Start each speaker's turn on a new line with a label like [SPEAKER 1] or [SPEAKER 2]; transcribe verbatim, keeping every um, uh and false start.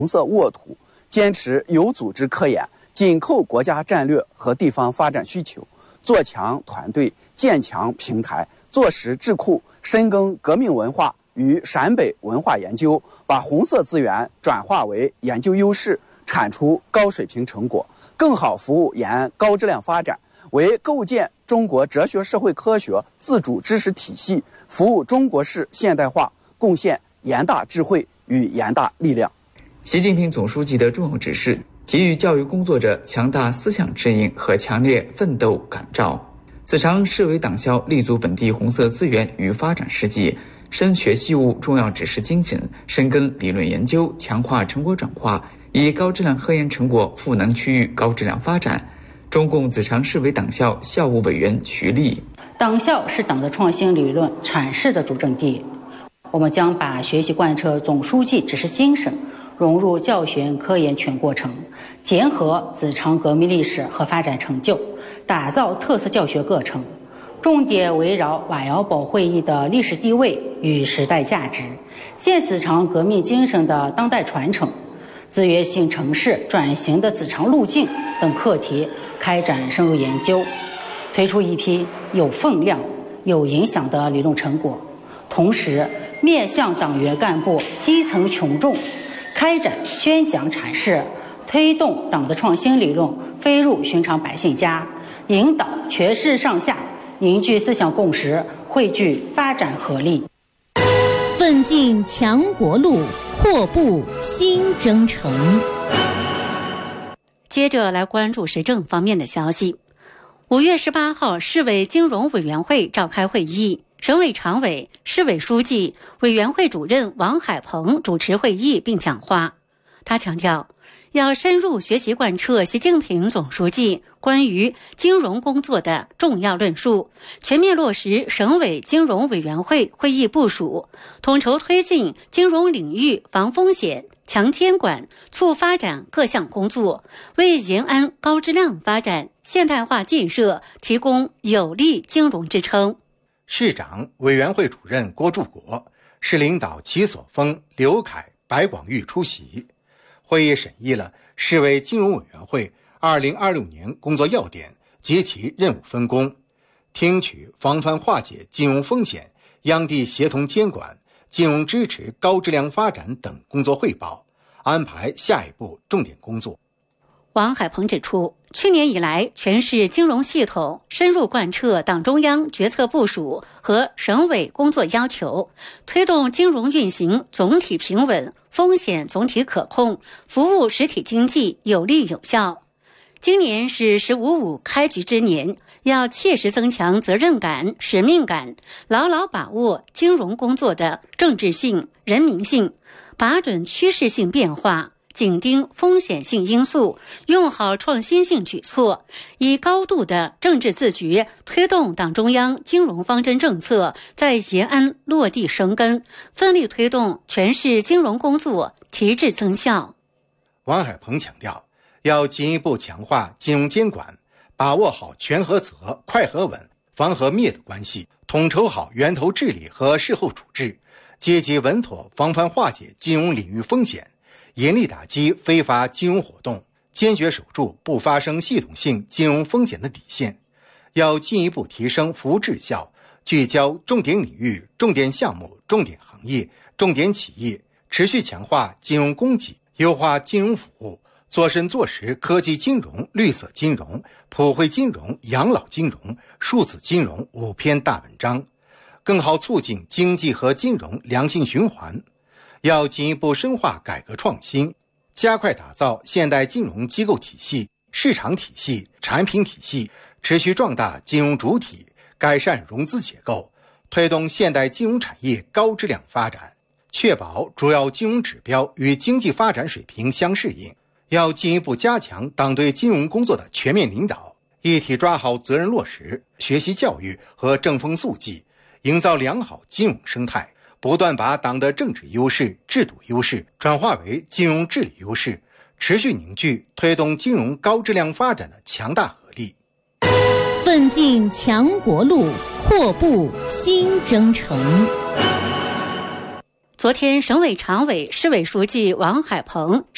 [SPEAKER 1] 红色沃土，坚持有组织科研，紧扣国家战略和地方发展需求，做强团队，建强平台，做实智库，深耕革命文化与陕北文化研究，把红色资源转化为研究优势，产出高水平成果，更好服务延安高质量发展，为构建中国哲学社会科学自主知识体系，服务中国式现代化，贡献研大智慧与研大力量。
[SPEAKER 2] 习近平总书记的重要指示，给予教育工作者强大思想指引和强烈奋斗感召。子长市委党校立足本地红色资源与发展实际，深学细悟重要指示精神，深耕理论研究，强化成果转化，以高质量科研成果赋能区域高质量发展。中共子长市委党校校务委员徐立：
[SPEAKER 3] 党校是党的创新理论阐释的主阵地，我们将把学习贯彻总书记指示精神融入教学科研全过程，结合子长革命历史和发展成就，打造特色教学课程，重点围绕瓦窑堡会议的历史地位与时代价值，现子长革命精神的当代传承，资源性城市转型的子长路径等课题开展深入研究，推出一批有分量、有影响的理论成果，同时面向党员干部、基层群众开展宣讲阐释，推动党的创新理论飞入寻常百姓家，引导全市上下凝聚思想共识，汇聚发展合力，
[SPEAKER 4] 奋进强国路，阔步新征程。
[SPEAKER 5] 接着来关注时政方面的消息。五月十八号，市委金融委员会召开会议，省委常委、市委书记、委员会主任王海鹏主持会议并讲话。他强调，要深入学习贯彻习近平总书记关于金融工作的重要论述，全面落实省委金融委员会会议部署，统筹推进金融领域防风险、强监管、促发展各项工作，为延安高质量发展、现代化建设提供有力金融支撑。
[SPEAKER 6] 市长、委员会主任郭柱国，市领导齐所峰、刘凯、白广玉出席。会议审议了市委金融委员会二零二六年工作要点及其任务分工，听取防范化解金融风险、央地协同监管、金融支持高质量发展等工作汇报，安排下一步重点工作。
[SPEAKER 5] 王海鹏指出，去年以来，全市金融系统深入贯彻党中央决策部署和省委工作要求，推动金融运行总体平稳，风险总体可控，服务实体经济有力有效。今年是“十五五”开局之年，要切实增强责任感、使命感，牢牢把握金融工作的政治性、人民性，把准趋势性变化，紧盯风险性因素，用好创新性举措，以高度的政治自觉推动党中央金融方针政策在延安落地生根，奋力推动全市金融工作提质增效。
[SPEAKER 6] 王海鹏强调，要进一步强化金融监管，把握好权和责、快和稳、防和灭的关系，统筹好源头治理和事后处置，积极稳妥防范化解金融领域风险，严厉打击非法金融活动，坚决守住不发生系统性金融风险的底线。要进一步提升服务质效，聚焦重点领域、重点项目、重点行业、重点企业，持续强化金融供给，优化金融服务，做深做实科技金融、绿色金融、普惠金融、养老金融、数字金融五篇大文章，更好促进经济和金融良性循环。要进一步深化改革创新，加快打造现代金融机构体系、市场体系、产品体系，持续壮大金融主体，改善融资结构，推动现代金融产业高质量发展，确保主要金融指标与经济发展水平相适应。要进一步加强党对金融工作的全面领导，一体抓好责任落实、学习教育和正风肃纪，营造良好金融生态，不断把党的政治优势、制度优势转化为金融治理优势，持续凝聚推动金融高质量发展的强大合力。
[SPEAKER 4] 奋进强国路，阔步新征程。
[SPEAKER 5] 昨天，省委常委、市委书记王海鹏